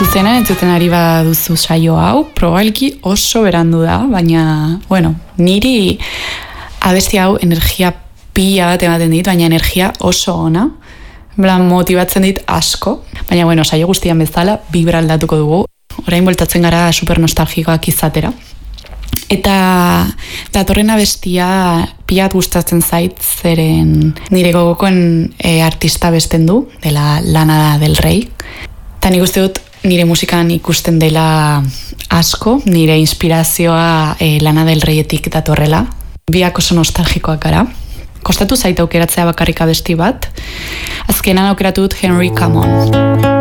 Zuzenan entzuten ari baduzu saio hau, probailki oso berandu da, baina, bueno, niri abesti hau energia pila bat ematen dit, baina energia oso ona, motibatzen dit asko, baina, bueno, saio guztian bezala, vibra aldatuko dugu, orain bueltatzen gara super nostalgikoak izatera. Eta datorren abestia pila bat gustatzen zait, zeren nire gogokoen artista besten du, dela Lana del Rey. Eta nik uste dut nire musikan ikusten dela asko, nire inspirazioa Lana del Reyetik datorrela. Biak oso nostalgikoak gara. Kostatu zait aukeratzea bakarrik abesti bat. Azkenan aukeratu dut Henry Come On.